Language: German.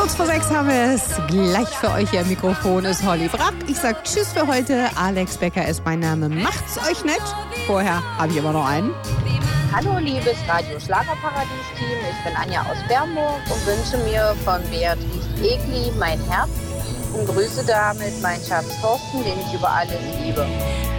Kurz vor 6 haben wir es. Gleich für euch hier am Mikrofon ist Holly Brapp. Ich sag Tschüss für heute. Alex Becker ist mein Name. Macht's euch nett. Vorher habe ich immer noch einen. Hallo liebes Radio Schlagerparadies-Team. Ich bin Anja aus Bernburg und wünsche mir von Beatrice Egli mein Herz und grüße damit meinen Schatz Thorsten, den ich über alles liebe.